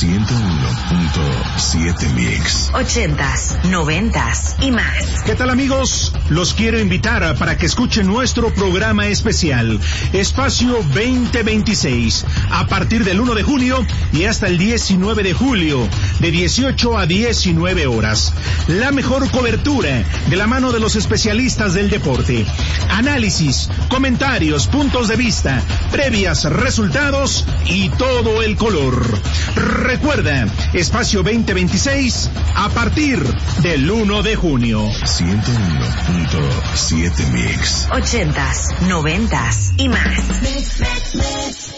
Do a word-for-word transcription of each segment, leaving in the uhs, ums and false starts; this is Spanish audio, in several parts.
ciento uno punto siete Mix. Ochentas, noventas y más. ¿Qué tal, amigos? Los quiero invitar para que escuchen nuestro programa especial, Espacio veinte veintiséis, a partir del uno de junio y hasta el diecinueve de julio, de dieciocho a diecinueve horas. La mejor cobertura de la mano de los especialistas del deporte. Análisis, comentarios, puntos de vista, previas, resultados y todo el color. Recuerda, Espacio veinte veintiséis a partir del uno de junio. ciento uno punto siete Mix. Ochentas, noventas y más. Mix, mix, mix.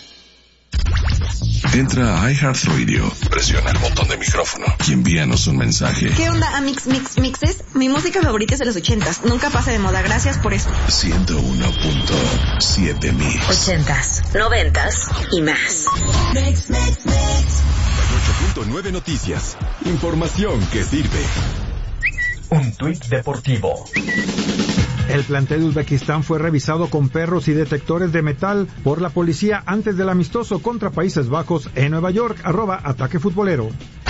Entra a iHeartRadio, presiona el botón de micrófono y envíanos un mensaje. ¿Qué onda, Amix Mix Mixes? Mi música favorita es de los ochentas, nunca pasa de moda, gracias por eso. ciento uno punto siete Mix. Ochentas, noventas y más. Mix, mix, mix. ocho punto nueve Noticias, información que sirve. Un tuit deportivo. El plantel de Uzbekistán fue revisado con perros y detectores de metal por la policía antes del amistoso contra Países Bajos en Nueva York. Arroba Ataque Futbolero.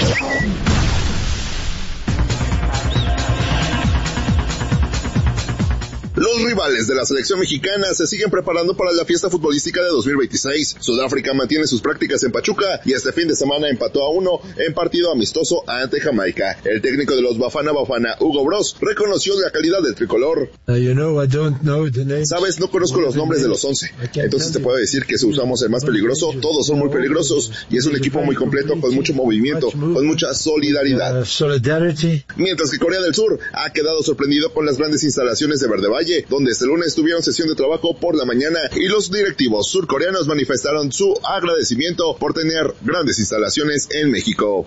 Los rivales de la selección mexicana se siguen preparando para la fiesta futbolística de dos mil veintiséis. Sudáfrica mantiene sus prácticas en Pachuca y este fin de semana empató a uno en partido amistoso ante Jamaica. El técnico de los Bafana Bafana, Hugo Bros, reconoció la calidad del tricolor. Uh, you know, I don't know the name. Sabes, no conozco los nombres de los once. Entonces te puedo decir que si usamos el más peligroso, todos son muy peligrosos y es un equipo muy completo con mucho movimiento, con mucha solidaridad. Mientras que Corea del Sur ha quedado sorprendido con las grandes instalaciones de Verde Valle, donde este lunes tuvieron sesión de trabajo por la mañana y los directivos surcoreanos manifestaron su agradecimiento por tener grandes instalaciones en México.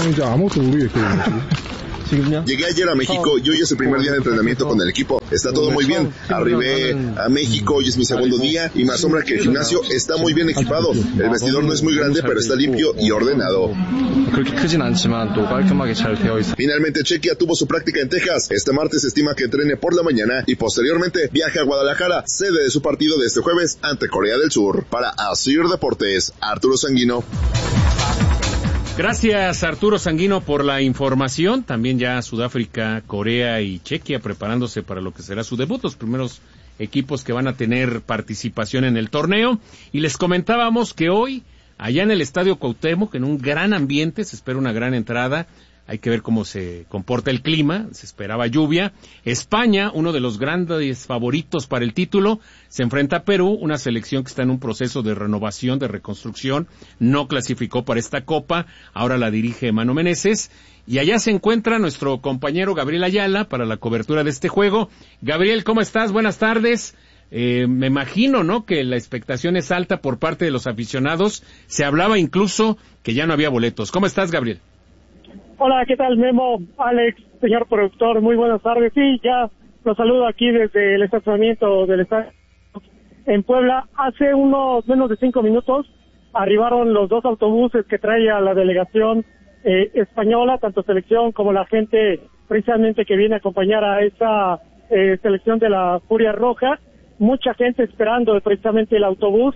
Llegué ayer a México y hoy es el primer día de entrenamiento con el equipo. Está todo muy bien. Arribé a México, hoy es mi segundo día y me asombra que el gimnasio está muy bien equipado. El vestidor no es muy grande, pero está limpio y ordenado. Finalmente, Chequia tuvo su práctica en Texas. Este martes se estima que entrene por la mañana y posteriormente viaje a Guadalajara, sede de su partido de este jueves ante Corea del Sur. Para Asir Deportes, Arturo Sanguino. Gracias, Arturo Sanguino, por la información. También ya Sudáfrica, Corea y Chequia preparándose para lo que será su debut, los primeros equipos que van a tener participación en el torneo. Y les comentábamos que hoy, allá en el Estadio Cuauhtémoc, en un gran ambiente, se espera una gran entrada. Hay que ver cómo se comporta el clima, se esperaba lluvia. España, uno de los grandes favoritos para el título, se enfrenta a Perú, una selección que está en un proceso de renovación, de reconstrucción, no clasificó para esta copa, ahora la dirige Mano Meneses, y allá se encuentra nuestro compañero Gabriel Ayala para la cobertura de este juego. Gabriel, ¿cómo estás? Buenas tardes. Eh, me imagino, ¿no?, que la expectación es alta por parte de los aficionados, se hablaba incluso que ya no había boletos. ¿Cómo estás, Gabriel? Hola, ¿qué tal, Memo, Alex, señor productor? Muy buenas tardes. Sí, ya los saludo aquí desde el estacionamiento del estadio en Puebla. Hace unos menos de cinco minutos arribaron los dos autobuses que trae a la delegación eh, española, tanto selección como la gente precisamente que viene a acompañar a esa eh, selección de la Furia Roja. Mucha gente esperando precisamente el autobús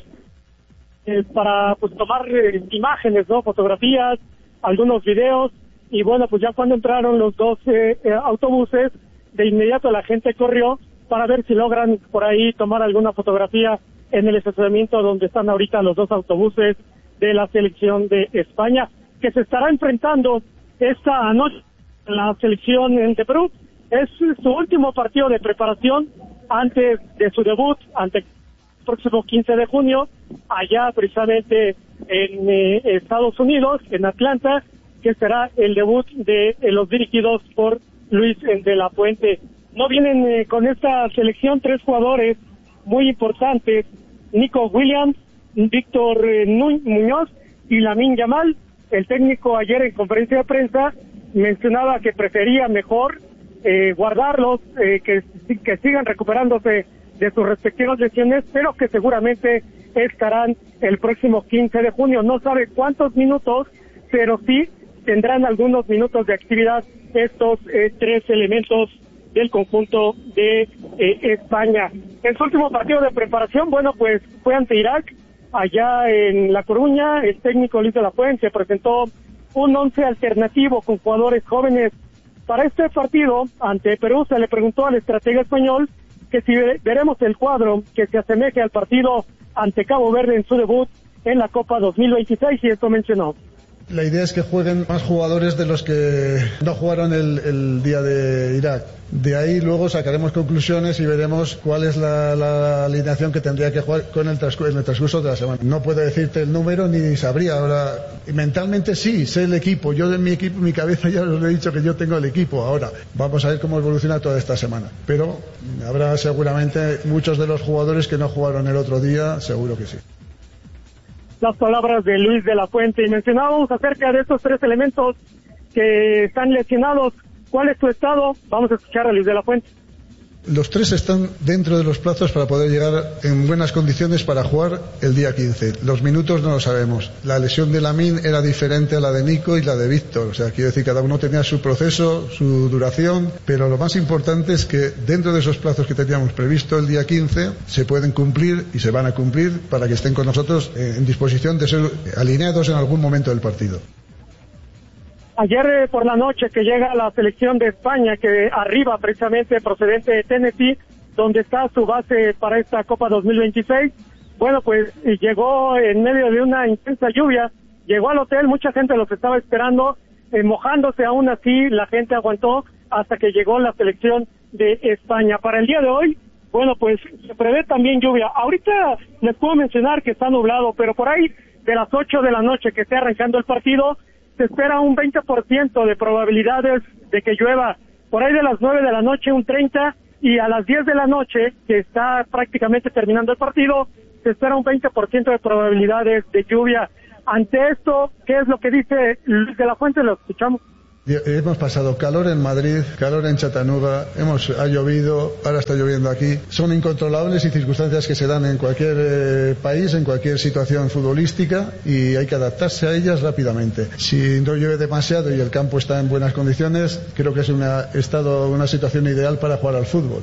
eh, para pues tomar eh, imágenes, ¿no?, fotografías, algunos videos. Y bueno, pues ya cuando entraron los dos eh, eh, autobuses, de inmediato la gente corrió para ver si logran por ahí tomar alguna fotografía en el estacionamiento donde están ahorita los dos autobuses de la selección de España, que se estará enfrentando esta noche en la selección de Perú. Es su último partido de preparación antes de su debut, ante el próximo quince de junio, allá precisamente en eh, Estados Unidos, en Atlanta, que será el debut de, de los dirigidos por Luis de la Fuente. No vienen eh, con esta selección tres jugadores muy importantes, Nico Williams, Víctor eh, Muñoz y Lamine Yamal. El técnico ayer en conferencia de prensa mencionaba que prefería mejor eh, guardarlos, eh, que, que sigan recuperándose de sus respectivas lesiones, pero que seguramente estarán el próximo quince de junio. No sabe cuántos minutos, pero sí tendrán algunos minutos de actividad estos eh, tres elementos del conjunto de eh, España. En su último partido de preparación, bueno, pues fue ante Irak, allá en La Coruña, el técnico Luis de la Fuente presentó un once alternativo con jugadores jóvenes. Para este partido, ante Perú, se le preguntó al estratega español que si veremos el cuadro que se asemeje al partido ante Cabo Verde en su debut en la Copa dos mil veintiséis, y esto mencionó. La idea es que jueguen más jugadores de los que no jugaron el, el día de Irak. De ahí luego sacaremos conclusiones y veremos cuál es la, la alineación que tendría que jugar con el transcurso, en el transcurso de la semana. No puedo decirte el número ni sabría. Ahora, mentalmente sí, sé el equipo. Yo de mi equipo, mi cabeza ya os he dicho que yo tengo el equipo. Ahora, vamos a ver cómo evoluciona toda esta semana. Pero habrá seguramente muchos de los jugadores que no jugaron el otro día, seguro que sí. Las palabras de Luis de la Fuente. Y mencionábamos acerca de estos tres elementos que están lesionados. ¿Cuál es su estado? Vamos a escuchar a Luis de la Fuente. Los tres están dentro de los plazos para poder llegar en buenas condiciones para jugar el día quince. Los minutos no lo sabemos. La lesión de Lamine era diferente a la de Nico y la de Víctor. O sea, quiero decir, cada uno tenía su proceso, su duración, pero lo más importante es que dentro de esos plazos que teníamos previsto el día quince se pueden cumplir y se van a cumplir para que estén con nosotros en disposición de ser alineados en algún momento del partido. Ayer eh, por la noche que llega la selección de España, que arriba precisamente procedente de Tennessee, donde está su base para esta Copa dos mil veintiséis, bueno, pues llegó en medio de una intensa lluvia, llegó al hotel, mucha gente los estaba esperando, eh, mojándose aún así, la gente aguantó hasta que llegó la selección de España. Para el día de hoy, bueno, pues se prevé también lluvia. Ahorita les puedo mencionar que está nublado, pero por ahí de las ocho de la noche que esté arrancando el partido, se espera un veinte por ciento de probabilidades de que llueva. Por ahí de las nueve de la noche un treinta, y a las diez de la noche, que está prácticamente terminando el partido, se espera un veinte por ciento de probabilidades de lluvia. Ante esto, ¿qué es lo que dice Luis de la Fuente? Lo escuchamos. Hemos pasado calor en Madrid, calor en Chattanooga, hemos, ha llovido, ahora está lloviendo aquí. Son incontrolables y circunstancias que se dan en cualquier eh, país, en cualquier situación futbolística, y hay que adaptarse a ellas rápidamente. Si no llueve demasiado y el campo está en buenas condiciones, creo que es una, estado, una situación ideal para jugar al fútbol.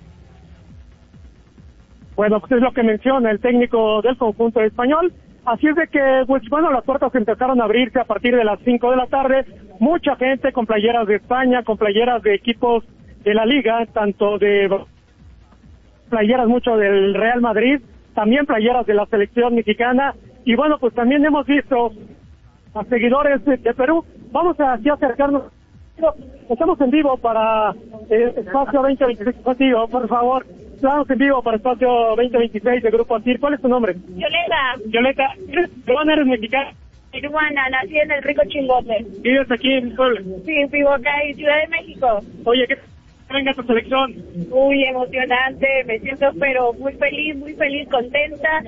Bueno, pues es lo que menciona el técnico del conjunto español. Así es de que, pues bueno, las puertas empezaron a abrirse a partir de las cinco de la tarde. Mucha gente con playeras de España, con playeras de equipos de la Liga, tanto de playeras mucho del Real Madrid, también playeras de la selección mexicana. Y bueno, pues también hemos visto a seguidores de, de Perú. Vamos a así acercarnos. Estamos en vivo para eh, Espacio veinte veintiséis contigo, por favor. Estamos en vivo para Espacio veinte veintiséis de Grupo ASIR. ¿Cuál es tu nombre? Violeta. Violeta, ¿eres peruana, eres mexicana? Peruana, nací en el Rico Chingote. ¿Vives aquí en Puebla? Sí, vivo acá en Ciudad de México. Oye, ¿qué venga tu selección? Muy emocionante, me siento pero muy feliz, muy feliz, contenta.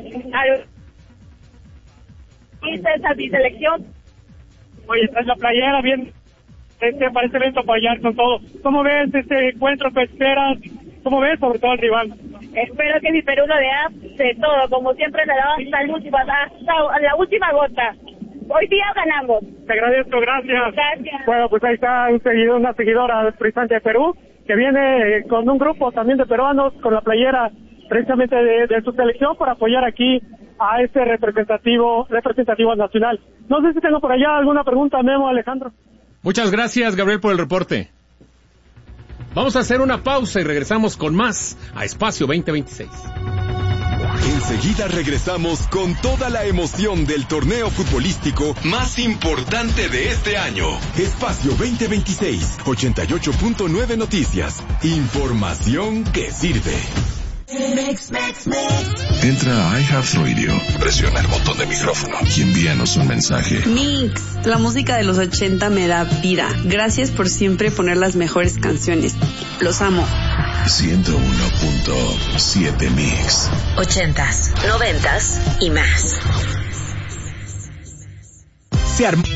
Esta es a mi selección. Oye, traes la playera bien este, para este evento, para apoyar con todo. ¿Cómo ves este encuentro que esperas? ¿Cómo ves sobre todo el rival? Espero que mi Perú lo dé de todo, como siempre le daba hasta, el último, hasta la última gota. Hoy día ganamos. Te agradezco, gracias. Gracias. Bueno, pues ahí está un seguidor, una seguidora precisamente de Perú, que viene con un grupo también de peruanos con la playera precisamente de, de su selección para apoyar aquí a este representativo representativo nacional. No sé si tengo por allá alguna pregunta, Memo, Alejandro. Muchas gracias, Gabriel, por el reporte. Vamos a hacer una pausa y regresamos con más a Espacio veinte veintiséis. Enseguida regresamos con toda la emoción del torneo futbolístico más importante de este año. Espacio veinte veintiséis, ochenta y ocho punto nueve Noticias. Información que sirve. Mix, mix, mix. Entra a iHeartRadio, presiona el botón de micrófono y envíanos un mensaje. Mix, la música de los ochenta me da vida. Gracias por siempre poner las mejores canciones. Los amo. ciento uno punto siete Mix. Ochentas, noventas y más. Se armó